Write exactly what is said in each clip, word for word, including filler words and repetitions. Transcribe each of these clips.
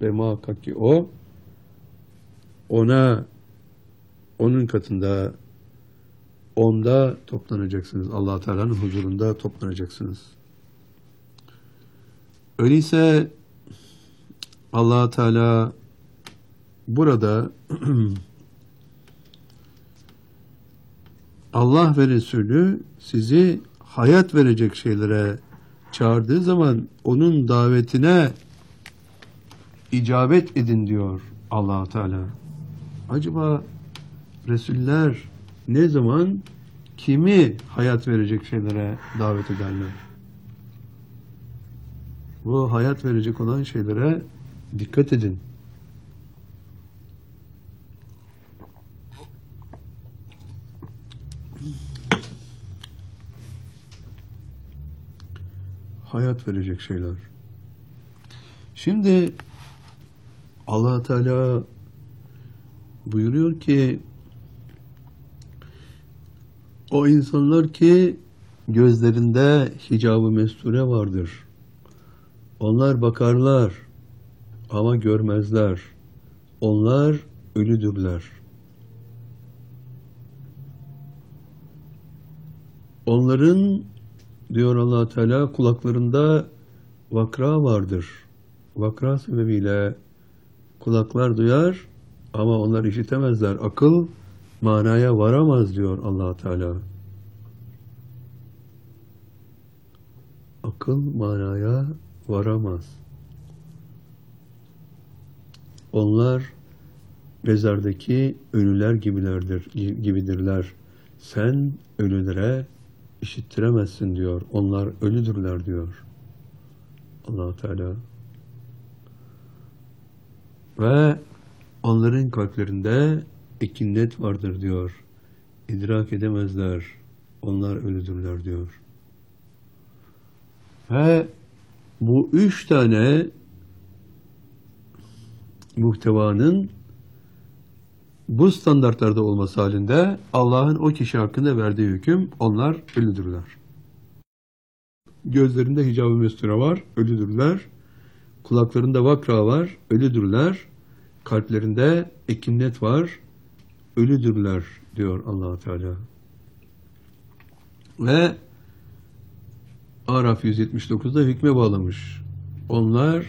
ve muhakkak ki o ona onun katında onda toplanacaksınız. Allah Teala'nın huzurunda toplanacaksınız. Öyleyse Allah Teala burada Allah ve Resulü sizi hayat verecek şeylere çağırdığı zaman onun davetine icabet edin diyor Allah Teala. Acaba Resuller ne zaman kimi hayat verecek şeylere davet ederler? Bu hayat verecek olan şeylere dikkat edin. Hayat verecek şeyler. Şimdi Allah Teala buyuruyor ki o insanlar ki gözlerinde hicab-ı mesture vardır. Onlar bakarlar ama görmezler. Onlar ölüdürler. Onların diyor Allah Teala kulaklarında vakra vardır. Vakra sebebiyle kulaklar duyar ama onlar işitemezler. Akıl manaya varamaz diyor Allah Teala. Akıl manaya varamaz. Onlar mezardaki ölüler gibilerdir, gibidirler. Sen ölülere işittiremezsin diyor. Onlar ölüdürler diyor Allah Teala. Ve onların kalplerinde ekinnet vardır diyor. İdrak edemezler. Onlar ölüdürler diyor. Ve bu üç tane muhtevanın bu standartlarda olması halinde Allah'ın o kişi hakkında verdiği hüküm onlar ölüdürler. Gözlerinde hicab-ı mesture var, ölüdürler. Kulaklarında vakra var, ölüdürler. Kalplerinde ekinnet var, ölüdürler diyor Allah Teala. Ve Araf yüz yetmiş dokuzda hükme bağlamış. Onlar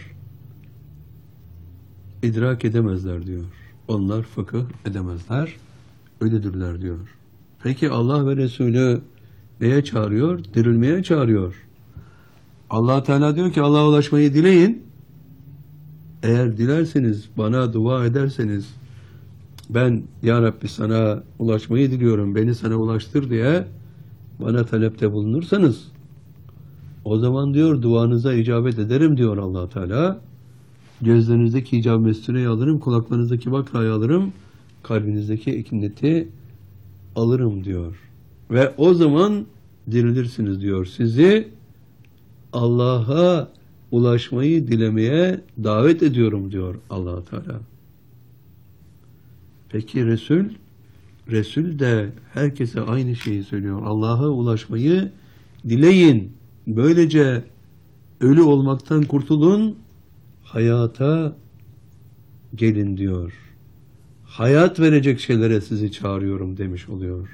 idrak edemezler diyor. Onlar fıkıh edemezler, ölüdürler diyor. Peki Allah ve Resulü neye çağırıyor? Dirilmeye çağırıyor. Allah Teala diyor ki Allah'a ulaşmayı dileyin. Eğer dilerseniz, bana dua ederseniz, ben ya Rabbi sana ulaşmayı diliyorum, beni sana ulaştır diye bana talepte bulunursanız, o zaman diyor duanıza icabet ederim diyor Allah Teala. Gözlerinizdeki hicab-ı mestureyi alırım, kulaklarınızdaki vakrayı alırım, kalbinizdeki ekinneti alırım diyor. Ve o zaman dirilirsiniz diyor. Sizi Allah'a ulaşmayı dilemeye davet ediyorum diyor Allah Teala. Peki Resul? Resul de herkese aynı şeyi söylüyor. Allah'a ulaşmayı dileyin. Böylece ölü olmaktan kurtulun, hayata gelin diyor. Hayat verecek şeylere sizi çağırıyorum demiş oluyor.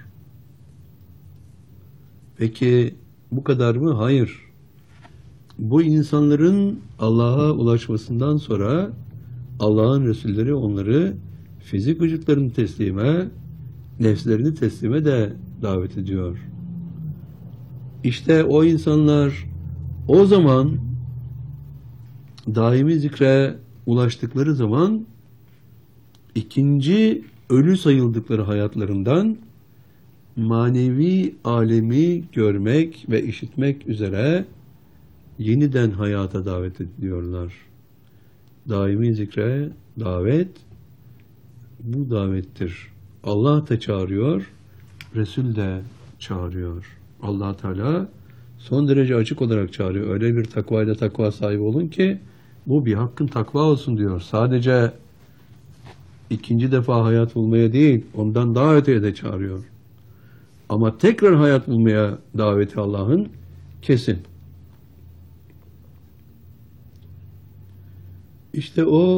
Peki bu kadar mı? Hayır. Bu insanların Allah'a ulaşmasından sonra Allah'ın Resulleri onları fizik vücutlarını teslime, nefslerini teslime de davet ediyor. İşte o insanlar o zaman daimi zikre ulaştıkları zaman ikinci ölü sayıldıkları hayatlarından manevi alemi görmek ve işitmek üzere yeniden hayata davet ediliyorlar. Daimi zikre davet bu davettir. Allah da çağırıyor, Resul de çağırıyor. Allah Teala son derece açık olarak çağırıyor. Öyle bir takvayla takva sahibi olun ki bu bir hakkın takva olsun diyor. Sadece ikinci defa hayat bulmaya değil, ondan daha öteye de çağırıyor. Ama tekrar hayat bulmaya daveti Allah'ın kesin. İşte o